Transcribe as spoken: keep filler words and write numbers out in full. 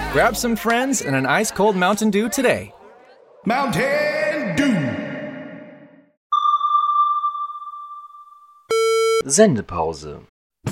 Grab some friends and an ice-cold Mountain Dew today. Mountain Dew. Sendepause.